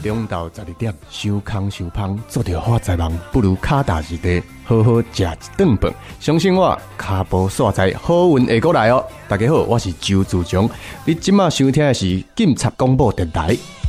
中昼12点，收工收芳，做着发财梦，不如脚踏实地，好好食一顿饭。相信我，脚步煞财，好运会过来哦。大家好，我是周自强，你即马收听的是警察广播电台。